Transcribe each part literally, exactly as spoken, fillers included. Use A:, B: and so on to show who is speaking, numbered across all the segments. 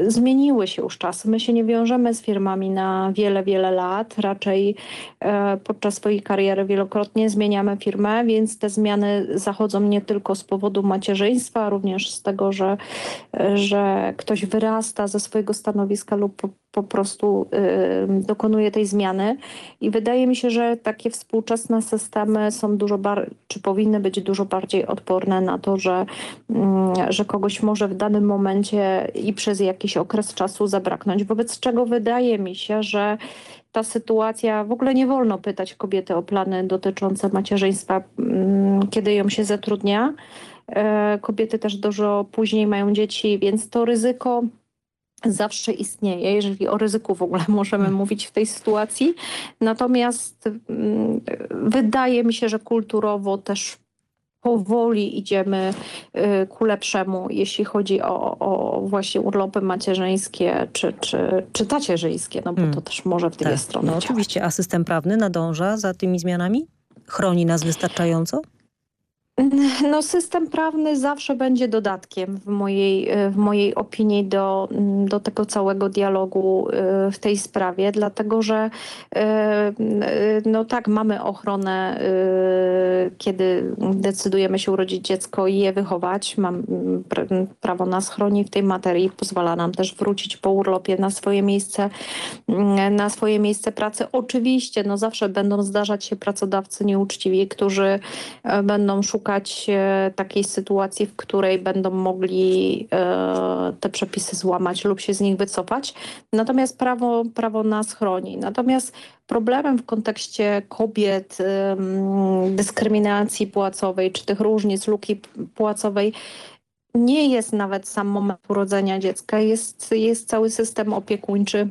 A: zmieniły się już czasy. My się nie wiążemy z firmami na wiele, wiele lat. Raczej e, podczas swojej kariery wielokrotnie zmieniamy firmę, więc te zmiany zachodzą nie tylko z powodu macierzyństwa, również z tego, że, że ktoś wyrasta ze swojego stanowiska lub po, po prostu y, dokonuje tej zmiany. I wydaje mi się, że takie współczesne systemy są dużo bardziej, czy powinny być dużo bardziej odporne na to, że, mm, że kogoś może w danym momencie i przez jakiś okres czasu zabraknąć. Wobec czego wydaje mi się, że ta sytuacja, w ogóle nie wolno pytać kobiety o plany dotyczące macierzyństwa, mm, kiedy ją się zatrudnia. E, Kobiety też dużo później mają dzieci, więc to ryzyko zawsze istnieje, jeżeli o ryzyku w ogóle możemy mówić w tej sytuacji. Natomiast mm, wydaje mi się, że kulturowo też powoli idziemy y, ku lepszemu, jeśli chodzi o, o właśnie urlopy macierzyńskie czy, czy, czy tacierzyńskie, no bo
B: Mm.
A: to też może w dwie
B: Tak.
A: strony
B: No
A: działać.
B: oczywiście, a system prawny nadąża za tymi zmianami? Chroni nas wystarczająco?
A: No system prawny zawsze będzie dodatkiem w mojej, w mojej opinii do, do tego całego dialogu w tej sprawie, dlatego że no tak, mamy ochronę, kiedy decydujemy się urodzić dziecko i je wychować. Mam prawo nas chroni w tej materii, pozwala nam też wrócić po urlopie na swoje miejsce, na swoje miejsce pracy. Oczywiście no zawsze będą zdarzać się pracodawcy nieuczciwi, którzy będą szukać takiej sytuacji, w której będą mogli e, te przepisy złamać lub się z nich wycofać. Natomiast prawo, prawo nas chroni. Natomiast problemem w kontekście kobiet, e, dyskryminacji płacowej, czy tych różnic, luki płacowej nie jest nawet sam moment urodzenia dziecka, jest, jest cały system opiekuńczy.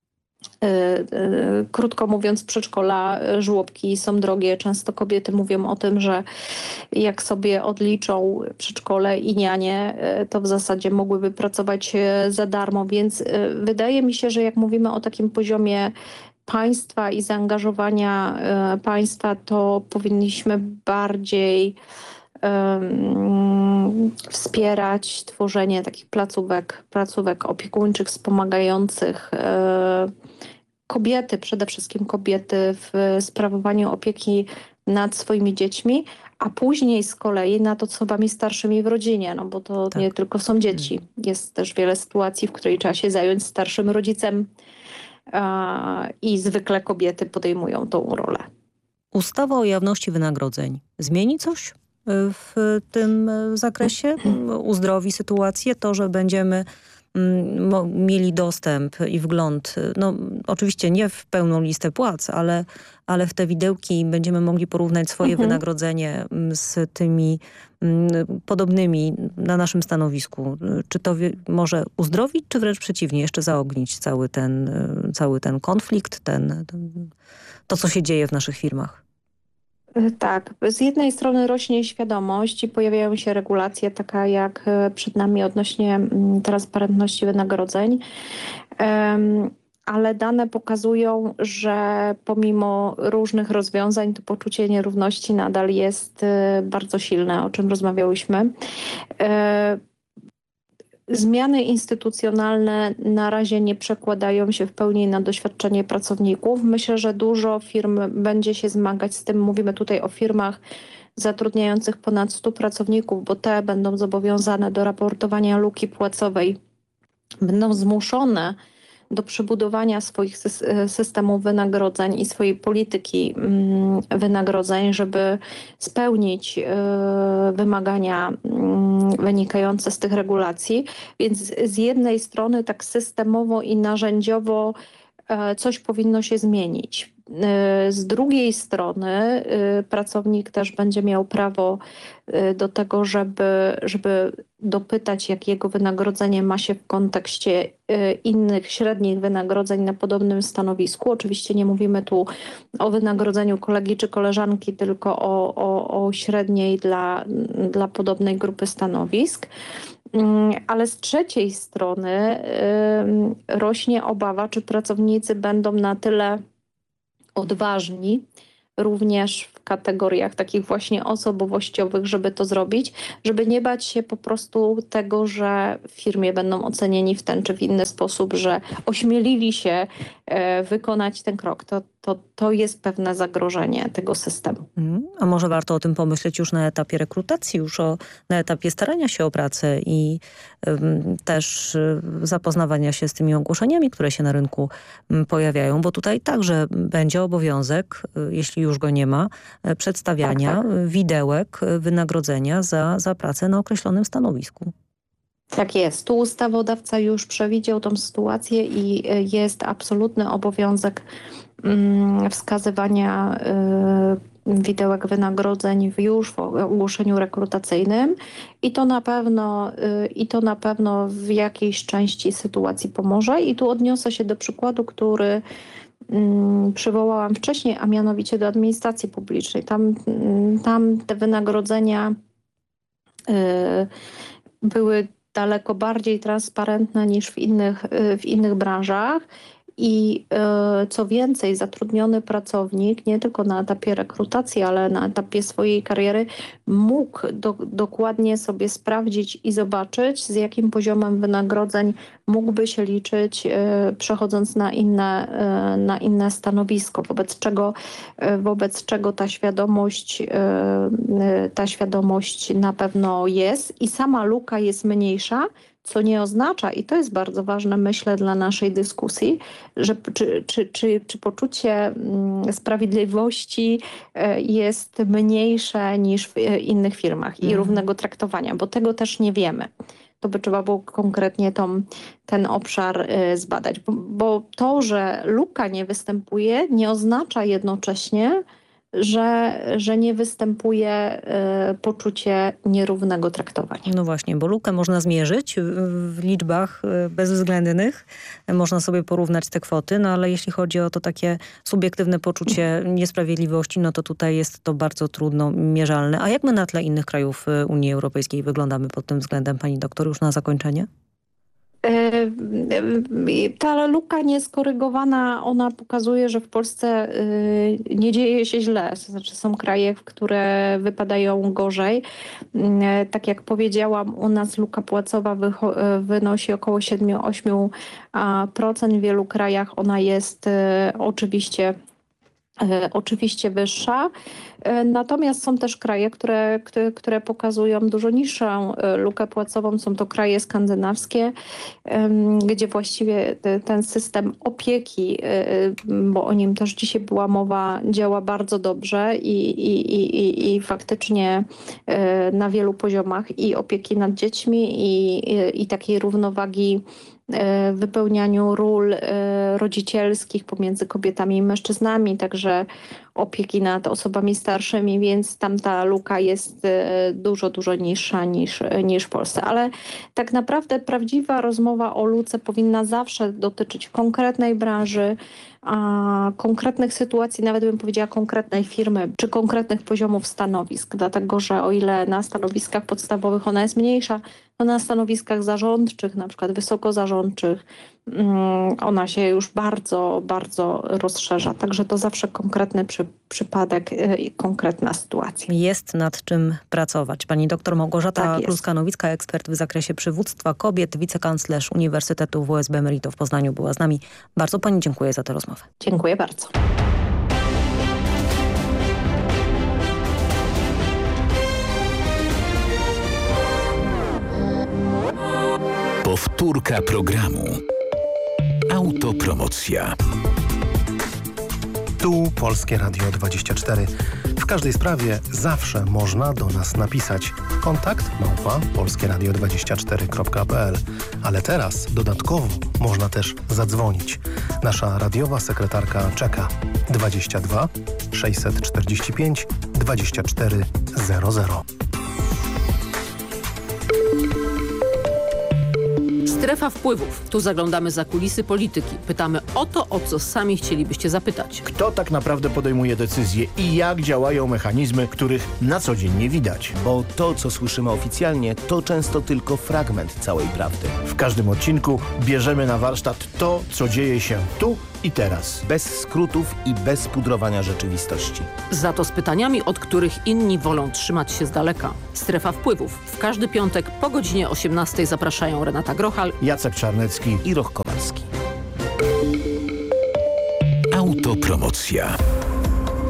A: Krótko mówiąc, przedszkola, żłobki są drogie. Często kobiety mówią o tym, że jak sobie odliczą przedszkole i nianie, to w zasadzie mogłyby pracować za darmo. Więc wydaje mi się, że jak mówimy o takim poziomie państwa i zaangażowania państwa, to powinniśmy bardziej um, wspierać tworzenie takich placówek, placówek opiekuńczych, wspomagających um, kobiety, przede wszystkim kobiety w sprawowaniu opieki nad swoimi dziećmi, a później z kolei nad osobami starszymi w rodzinie, no bo to
B: Tak.
A: nie tylko są dzieci. Jest też wiele sytuacji, w której trzeba się zająć starszym rodzicem a, i zwykle kobiety podejmują tą rolę.
B: Ustawa o jawności wynagrodzeń zmieni coś w tym zakresie? Uzdrowi sytuację? To, że będziemy mieli dostęp i wgląd, no oczywiście nie w pełną listę płac, ale, ale w te widełki będziemy mogli porównać swoje
A: Mhm.
B: wynagrodzenie z tymi podobnymi na naszym stanowisku. Czy to może uzdrowić, czy wręcz przeciwnie, jeszcze zaognić cały ten, cały ten konflikt, ten, to co się dzieje w naszych firmach?
A: Tak, z jednej strony rośnie świadomość i pojawiają się regulacje, taka jak przed nami odnośnie transparentności wynagrodzeń, um, ale dane pokazują, że pomimo różnych rozwiązań to poczucie nierówności nadal jest bardzo silne, o czym rozmawiałyśmy. Um, Zmiany instytucjonalne na razie nie przekładają się w pełni na doświadczenie pracowników. Myślę, że dużo firm będzie się zmagać z tym. Mówimy tutaj o firmach zatrudniających ponad stu pracowników, bo te będą zobowiązane do raportowania luki płacowej. Będą zmuszone do przebudowania swoich systemów wynagrodzeń i swojej polityki wynagrodzeń, żeby spełnić wymagania wynikające z tych regulacji. Więc z jednej strony tak systemowo i narzędziowo coś powinno się zmienić. Z drugiej strony pracownik też będzie miał prawo do tego, żeby, żeby dopytać, jak jego wynagrodzenie ma się w kontekście innych średnich wynagrodzeń na podobnym stanowisku. Oczywiście nie mówimy tu o wynagrodzeniu kolegi czy koleżanki, tylko o, o, o średniej dla, dla podobnej grupy stanowisk. Ale z trzeciej strony rośnie obawa, czy pracownicy będą na tyle odważni również w kategoriach takich właśnie osobowościowych, żeby to zrobić, żeby nie bać się po prostu tego, że w firmie będą ocenieni w ten czy w inny sposób, że ośmielili się e, wykonać ten krok. To, to, to jest pewne zagrożenie tego systemu.
B: Mm, a może warto o tym pomyśleć już na etapie rekrutacji, już o, na etapie starania się o pracę i ym, też y, zapoznawania się z tymi ogłoszeniami, które się na rynku y, pojawiają, bo tutaj także będzie obowiązek, y, jeśli już go nie ma, y, przedstawiania
A: Tak, tak.
B: y, widełek y, wynagrodzenia za, za pracę na określonym stanowisku.
A: Tak jest. Tu ustawodawca już przewidział tą sytuację i y, jest absolutny obowiązek mm, wskazywania y, widełek wynagrodzeń w już w ogłoszeniu rekrutacyjnym i to na pewno y, i to na pewno w jakiejś części sytuacji pomoże. I tu odniosę się do przykładu, który mm, przywołałam wcześniej, a mianowicie do administracji publicznej. Tam, mm, tam te wynagrodzenia y, były daleko bardziej transparentne niż w innych, y, w innych branżach. I y, co więcej, zatrudniony pracownik nie tylko na etapie rekrutacji, ale na etapie swojej kariery mógł do, dokładnie sobie sprawdzić i zobaczyć, z jakim poziomem wynagrodzeń mógłby się liczyć, y, przechodząc na inne, y, na inne stanowisko, wobec czego, y, wobec czego ta świadomość, y, y, ta świadomość na pewno jest i sama luka jest mniejsza, co nie oznacza, i to jest bardzo ważne, myślę, dla naszej dyskusji, że czy, czy, czy, czy poczucie sprawiedliwości jest mniejsze niż w innych firmach i
B: Mhm.
A: równego traktowania, bo tego też nie wiemy. To by trzeba było konkretnie tą, ten obszar zbadać, bo, bo to, że luka nie występuje, nie oznacza jednocześnie, że, że nie występuje y, poczucie nierównego traktowania.
B: No właśnie, bo lukę można zmierzyć w, w liczbach y, bezwzględnych. Można sobie porównać te kwoty, no ale jeśli chodzi o to takie subiektywne poczucie niesprawiedliwości, no to tutaj jest to bardzo trudno mierzalne. A jak my na tle innych krajów y, Unii Europejskiej wyglądamy pod tym względem, pani doktor, już na zakończenie?
A: Ta luka nieskorygowana, ona pokazuje, że w Polsce nie dzieje się źle. To znaczy są kraje, które wypadają gorzej. Tak jak powiedziałam, u nas luka płacowa wynosi około siedem do ośmiu procent. W wielu krajach ona jest oczywiście oczywiście wyższa. Natomiast są też kraje, które, które, które pokazują dużo niższą lukę płacową. Są to kraje skandynawskie, gdzie właściwie ten system opieki, bo o nim też dzisiaj była mowa, działa bardzo dobrze i, i, i, i faktycznie na wielu poziomach i opieki nad dziećmi i, i, i takiej równowagi w wypełnianiu ról rodzicielskich pomiędzy kobietami i mężczyznami, także opieki nad osobami starszymi, więc tam ta luka jest dużo, dużo niższa niż, niż w Polsce. Ale tak naprawdę prawdziwa rozmowa o luce powinna zawsze dotyczyć konkretnej branży, a konkretnych sytuacji, nawet bym powiedziała konkretnej firmy, czy konkretnych poziomów stanowisk, dlatego że o ile na stanowiskach podstawowych ona jest mniejsza, to na stanowiskach zarządczych, na przykład wysokozarządczych, ona się już bardzo, bardzo rozszerza. Także to zawsze konkretny przy, przypadek i konkretna sytuacja.
B: Jest nad czym pracować. Pani doktor Małgorzata
A: Tak jest.
B: Kluska-Nowicka, ekspert w zakresie przywództwa kobiet, wicekanclerz Uniwersytetu W S B Emerito w Poznaniu była z nami. Bardzo pani dziękuję za tę rozmowę.
A: Dziękuję bardzo.
C: Powtórka programu. Autopromocja.
D: Tu Polskie Radio dwadzieścia cztery. W każdej sprawie zawsze można do nas napisać. Kontakt małpa polskieradio dwadzieścia cztery kropka p l. Ale teraz dodatkowo można też zadzwonić. Nasza radiowa sekretarka czeka. dwadzieścia dwa sześćset czterdzieści pięć dwadzieścia cztery zero zero.
E: Strefa wpływów. Tu zaglądamy za kulisy polityki. Pytamy o to, o co sami chcielibyście zapytać.
F: Kto tak naprawdę podejmuje decyzje i jak działają mechanizmy, których na co dzień nie widać?
G: Bo to, co słyszymy oficjalnie, to często tylko fragment całej prawdy.
F: W każdym odcinku bierzemy na warsztat to, co dzieje się tu i teraz.
G: Bez skrótów i bez pudrowania rzeczywistości.
E: Za to z pytaniami, od których inni wolą trzymać się z daleka. Strefa wpływów. W każdy piątek po godzinie osiemnastej zapraszają Renata Grochal,
F: Jacek Czarnecki
G: I Roch Kowalski.
C: Autopromocja.